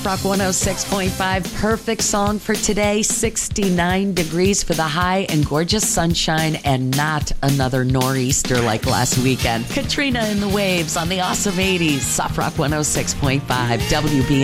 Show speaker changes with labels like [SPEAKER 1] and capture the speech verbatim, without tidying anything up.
[SPEAKER 1] Rock one oh six point five. Perfect song for today. sixty-nine degrees for the high and gorgeous sunshine and not another nor'easter like last weekend. Katrina and the Waves on the awesome eighties. Soft Rock one oh six point five W B